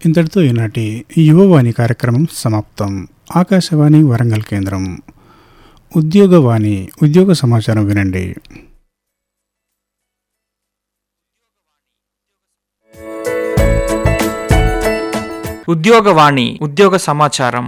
ఇంతటితో ఈనాటి యువవాణి కార్యక్రమం సమాప్తం. ఆకాశవాణి వరంగల్ కేంద్రం. ఉద్యోగవాణి ఉద్యోగ సమాచారం వినండి. ఉద్యోగవాణి ఉద్యోగ సమాచారం.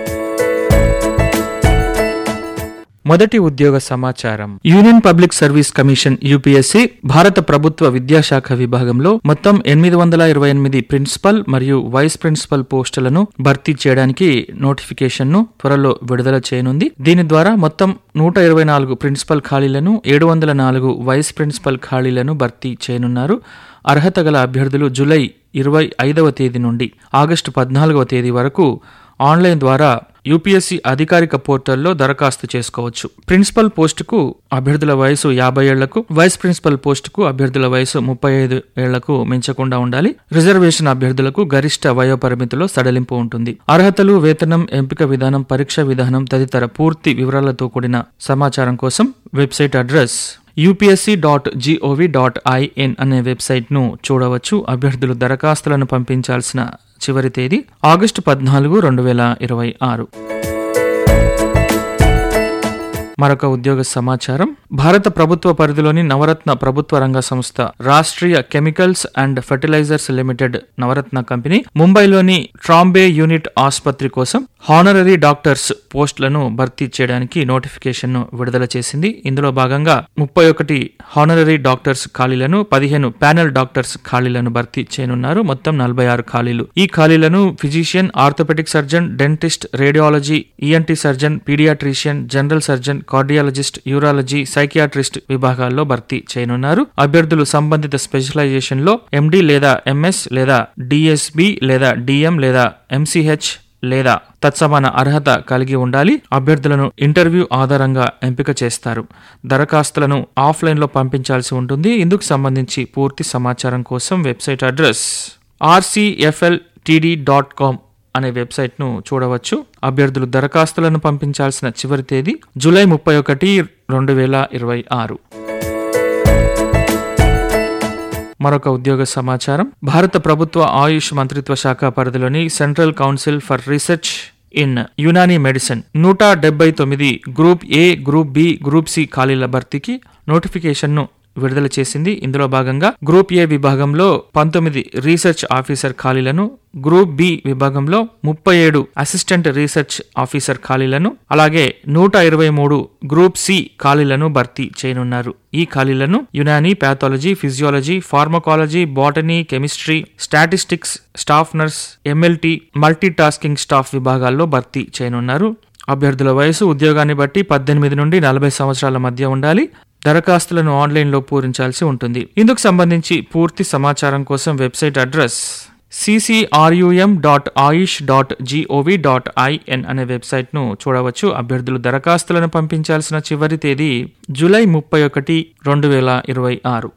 మొదటి ఉద్యోగ సమాచారం. Union public service commission UPSC భారత ప్రభుత్వ విద్యాశాఖ విభాగంలో మొత్తం 828 ప్రిన్సిపల్ మరియు వైస్ ప్రిన్సిపల్ పోస్టులను భర్తీ చేయడానికి నోటిఫికేషన్ను త్వరలో విడుదల చేయనుంది. దీని ద్వారా మొత్తం 124 ప్రిన్సిపల్ ఖాళీలను, 704 వైస్ ప్రిన్సిపల్ ఖాళీలను భర్తీ చేయనున్నారు. అర్హత గల అభ్యర్థులు జూలై 25వ తేదీ నుండి ఆగస్టు 14వ తేదీ వరకు ఆన్లైన్ ద్వారా యూపీఎస్సీ అధికారిక పోర్టల్లో దరఖాస్తు చేసుకోవచ్చు. ప్రిన్సిపల్ పోస్టుకు అభ్యర్థుల వయసు 50 ఏళ్లకు, వైస్ ప్రిన్సిపల్ పోస్టుకు అభ్యర్థుల వయసు 35 ఏళ్లకు మించకుండా ఉండాలి. రిజర్వేషన్ అభ్యర్థులకు గరిష్ట వయోపరిమితిలో సడలింపు ఉంటుంది. అర్హతలు, వేతనం, ఎంపిక విధానం, పరీక్ష విధానం తదితర పూర్తి వివరాలతో కూడిన సమాచారం కోసం వెబ్సైట్ అడ్రస్ upsc.gov.in అనే వెబ్సైట్ను చూడవచ్చు. అభ్యర్థులు దరఖాస్తులను పంపించాల్సిన చివరి తేదీ ఆగస్టు 14, 2026. మరొక ఉద్యోగ సమాచారం. భారత ప్రభుత్వ పరిధిలోని నవరత్న ప్రభుత్వ రంగ సంస్థ Rashtriya chemicals and fertilisers limited Navratna company ముంబైలోని ట్రాంబే యూనిట్ ఆసుపత్రి కోసం హానరరీ డాక్టర్స్ పోస్టులను భర్తీ చేయడానికి నోటిఫికేషన్ ను విడుదల చేసింది. ఇందులో భాగంగా 31 హానరరీ డాక్టర్స్ ఖాళీలను, 15 ప్యానెల్ డాక్టర్స్ ఖాళీలను భర్తీ చేయనున్నారు. మొత్తం 46 ఖాళీలు. ఈ ఖాళీలను physician, orthopaedic surgeon, dentist, radiology, ENT surgeon, paediatrician, general surgeon, cardiologist, urology, psychiatrist విభాగాల్లో భర్తీ చేయనున్నారు. అభ్యర్థులు సంబంధిత స్పెషలైజేషన్ లో ఎండి లేదా ఎంఎస్ లేదా డిఎస్బి లేదా డిఎం లేదా ఎంసీహెచ్ లేదా తత్సమాన అర్హత కలిగి ఉండాలి. అభ్యర్థులను ఇంటర్వ్యూ ఆధారంగా ఎంపిక చేస్తారు. దరఖాస్తులను ఆఫ్లైన్ లో పంపించాల్సి ఉంటుంది. ఇందుకు సంబంధించి పూర్తి సమాచారం కోసం వెబ్సైట్ అడ్రస్ rcfltd.com అనే వెబ్సైట్ ను చూడవచ్చు. అభ్యర్థులు దరఖాస్తులను పంపించాల్సిన చివరి తేదీ జూలై 31, 2026. మరొక ఉద్యోగ సమాచారం. భారత ప్రభుత్వ ఆయుష్ మంత్రిత్వ శాఖ పరిధిలోని central council for research in Unani medicine 179 group A, group B, group C ఖాళీల భర్తీకి నోటిఫికేషన్ ను విడుదల చేసింది. ఇందులో భాగంగా గ్రూప్ ఏ విభాగంలో 19 రీసెర్చ్ ఆఫీసర్ ఖాళీలను, గ్రూప్ బి విభాగంలో 37 అసిస్టెంట్ రీసెర్చ్ ఆఫీసర్ ఖాళీలను, అలాగే 123 గ్రూప్ సి ఖాళీలను భర్తీ చేయనున్నారు. ఈ ఖాళీలను Unani, pathology, physiology, pharmacology, botany, chemistry, statistics, staff nurse, MLT, multi tasking staff విభాగాల్లో భర్తీ చేయనున్నారు. అభ్యర్థుల వయసు ఉద్యోగాన్ని బట్టి 18 నుండి 40 సంవత్సరాల మధ్య ఉండాలి. దరఖాస్తులను ఆన్లైన్లో పూరించాల్సి ఉంటుంది. ఇందుకు సంబంధించి పూర్తి సమాచారం కోసం వెబ్సైట్ అడ్రస్ ccrum.ayush.gov.in అనే వెబ్సైట్ ను చూడవచ్చు. అభ్యర్థులు దరఖాస్తులను పంపించాల్సిన చివరి తేదీ జూలై 31, 2026.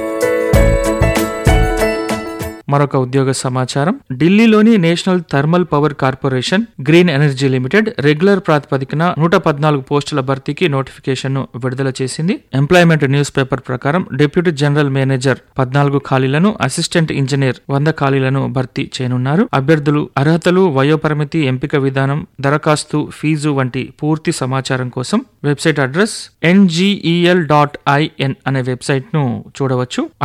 మరొక ఉద్యోగ సమాచారం. ఢిల్లీలోని national thermal power corporation green energy limited regular ప్రాతిపదికన 114 పోస్టుల భర్తీకి నోటిఫికేషన్ ను విడుదల చేసింది. ఎంప్లాయ్మెంట్ న్యూస్ పేపర్ ప్రకారం డిప్యూటీ జనరల్ మేనేజర్ 14 ఖాళీలను, అసిస్టెంట్ ఇంజనీర్ 100 ఖాళీలను భర్తీ చేయనున్నారు. అభ్యర్థులు అర్హతలు, వయోపరిమితి, ఎంపిక విధానం, దరఖాస్తు ఫీజు వంటి పూర్తి సమాచారం కోసం వెబ్సైట్ అడ్రస్ ngel.in అనే వెబ్సైట్ ను చూడవచ్చు.